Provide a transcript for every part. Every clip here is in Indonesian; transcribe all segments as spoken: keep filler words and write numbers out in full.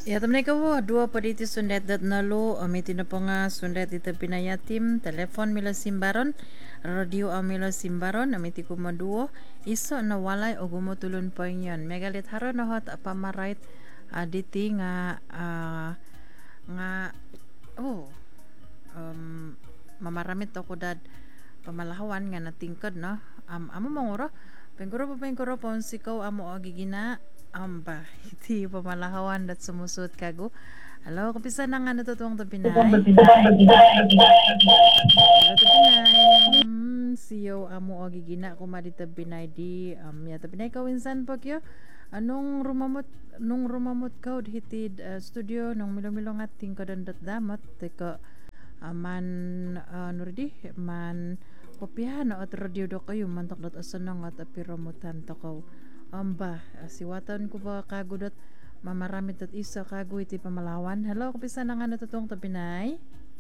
Ya temen ko dua paditi sundet dat nalu amiti na po nga sundet ito pinayatim telepon mila simbaron radio amila simbaron amiti ko maduo iso na walay o gumutulon po yan megalit haro na hot pamarait aditi nga ah, nga oh um, mamaramit ako dad pamalahawan nga natingkad no um, amo manguro pengkuro pa pengkuro pon sikaw amo agigina amba iti pamalahawan dat sumusut kago halo kapisa na nga natutuwang to Pinay halo to Pinay hmm, siyo amo agigina kumadita Pinay di um, ya to Pinay kawinsan po kyo anong rumamot nung rumamot ka hitid uh, studio nung milo-milo nga tingkadan dat damat teka aman uh, nurdi man kopihan at radio do kayo mantok dot asanang at apiramutan takaw amba uh, siwatan ko ba kagudot mamaramit at isa kago iti pamalawan hello kapisa na nga natutong to Pinay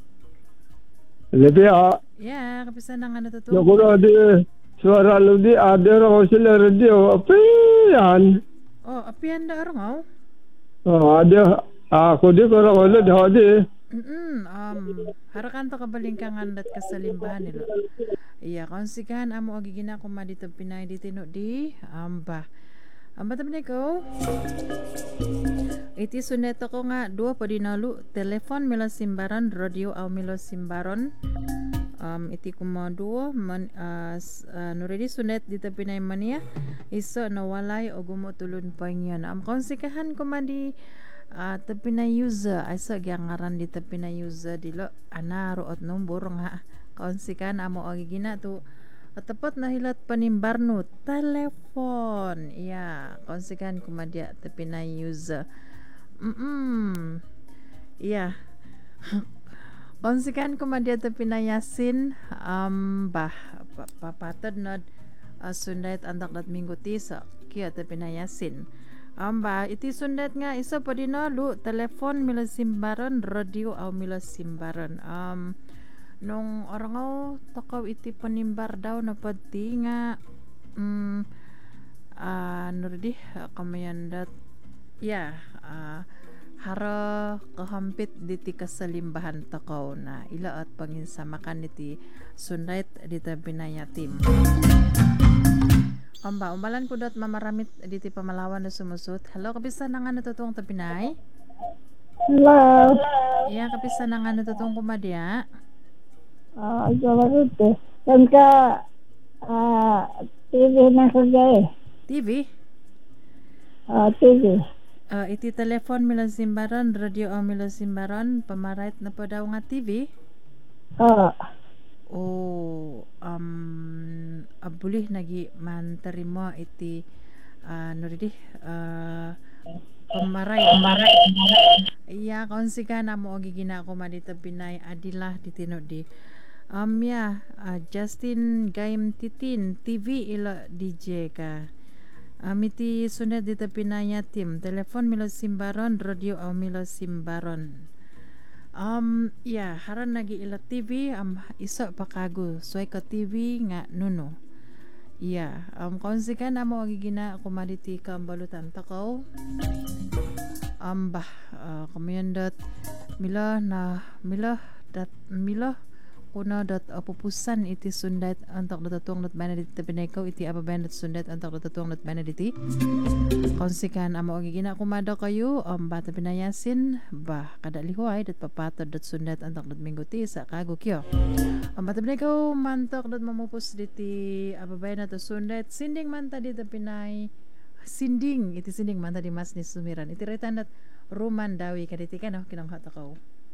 Jadi ah, yeah kapisa na nga natutong nakuha di suara lu di ada orang sila radio apa yan? oh apian da arangaw Oh, ada aku di orang orang dah ada. Mm um harakan to kabalingkangan dat kasalimbahan nila iya konsikan amo agigina ko madito Pinay di tino di amba amba tabi ko iti suneto ko nga dua pa dinalu telepon mila simbaran radio aw mila simbaron um iti kuma duo man uh, uh, nuredi sunet dito Pinay mania iso nawalay o gumutulon pa yan am konsikahan ko madi uh, tapi na user ay sa gyangaran di tapi na user dilo anaro at nombor nga konsikan amo agigina to at tapat na hilat panimbarno telepon iya konsikan kumadya tapi na user mm iya konsikan kumadya tapi na yasin um bah papatad na uh, sunday andak dat minggu tisa kaya tapi na yasin amba iti sundet nga isa pa dinalu telepon mila simbaran radio aw mila simbaran um nung orangaw takaw iti panimbar daw na pati nga um, uh, nurdi kamayan dat ya yeah, uh, hara kahampit diti kasalimbahan takaw na ila at panginsamakan iti sundet dita binayatim Amba, umalan ko dot mamaramit diti pamalawan na sumusut. Hello, kapisa na nga natutong ta Pinay? Hello. Iya, kapisa na nga natutong kumadya. Ah, jawa itu. Dan ka ah T V na kerja eh. T V? Ah, T V. Uh, iti telepon mila simbaran, radio o mila simbaran, pamarait na pa daw nga T V? Ah. O um abuli nagi mantarimo iti uh, nuridi uh, pamaray pamaray iya konsika na mo gigina ko madita Pinay adilah ditino di um ya uh, Justin Gaim Titin T V ila D J ka um, iti sunod dita Pinay team telepon mila simbaron radio o mila simbaron Um, yeah, haran nagi ila T V am um, isa pakago soy ka T V nga nuno. Yeah, um konsikan amo agigina kumaditi kambalutan takaw. Um bah uh, kamayandat mila na mila dat mila kuna dat apupusan iti sundat antak datatuang dat benedit pinaykaw iti ababen dat sundat antak datatuang dat benediti konsikan amo agigina kumada kayo um, bata pinayasin bah kada lihuay dat papatod dat sundat antak dat minggu ti sa kago kyo um, bata pinaykaw mantok dat mamupus diti ababen dat sundat sinding manta dito Pinay sinding iti sinding manta di mas ni sumiran iti retan dat Roman dawi kaditi ka no kinanghat ako